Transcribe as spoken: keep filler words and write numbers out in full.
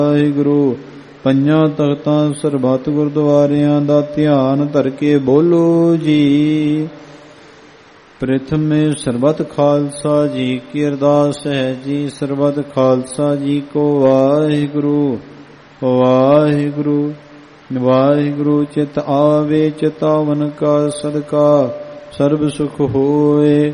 ਵਾਹਿਗੁਰੂ। ਪੰਜਾਂ ਤਖਤਾਂ ਸਰਬੱਤ ਗੁਰਦੁਆਰਿਆਂ ਦਾ ਧਿਆਨ ਧਰ ਕੇ ਬੋਲੋ ਜੀ। ਪ੍ਰਥਮੇ ਸਰਬੱਤ ਖਾਲਸਾ ਜੀ ਕੀ ਅਰਦਾਸ ਹੈ ਜੀ। ਸਰਬੱਤ ਖਾਲਸਾ ਜੀ ਕੋ ਵਾਹਿਗੁਰੂ ਵਾਹਿਗੁਰੂ ਵਾਹਿਗੁਰੂ। ਚਿਤ ਆਵੇ ਚਿਤਾਵਨ ਕਾ ਸਦਕਾ ਸਰਬ ਸੁਖ ਹੋਏ।